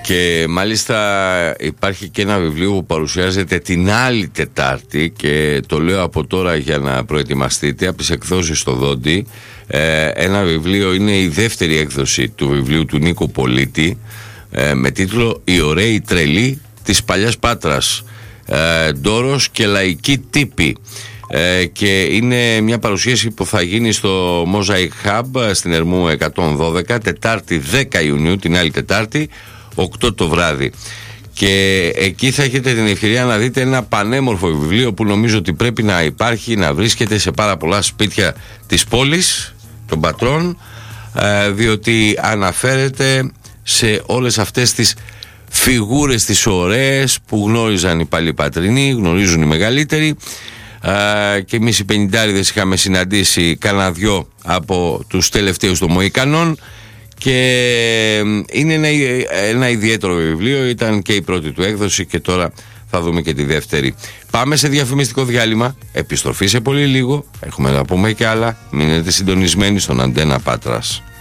Και μάλιστα υπάρχει και ένα βιβλίο που παρουσιάζεται την άλλη Τετάρτη, και το λέω από τώρα για να προετοιμαστείτε, από τις εκδόσεις στο Δόντι. Ένα βιβλίο, είναι η δεύτερη έκδοση του βιβλίου του Νίκου Πολίτη, με τίτλο «Οι ωραίοι τρελοί της παλιάς Πάτρας, ντόρος και λαϊκή τύπη». Και είναι μια παρουσίαση που θα γίνει στο Mosaic Hub στην Ερμού 112, Τετάρτη 10 Ιουνίου, την άλλη Τετάρτη, 8 το βράδυ. Και εκεί θα έχετε την ευκαιρία να δείτε ένα πανέμορφο βιβλίο που νομίζω ότι πρέπει να υπάρχει, να βρίσκεται σε πάρα πολλά σπίτια της πόλης, των πατρών, διότι αναφέρεται σε όλες αυτές τις φιγούρες τις ωραίες που γνώριζαν οι παλιπατρινοί, γνωρίζουν οι μεγαλύτεροι, και εμείς οι πενηντάριδες είχαμε συναντήσει κανένα δυο από τους τελευταίους των Μοϊκανών. Και είναι ένα ιδιαίτερο βιβλίο, ήταν και η πρώτη του έκδοση και τώρα θα δούμε και τη δεύτερη. Πάμε σε διαφημιστικό διάλειμμα, επιστροφή σε πολύ λίγο, έχουμε να πούμε και άλλα. Μείνετε συντονισμένοι στον Αντένα Πάτρας.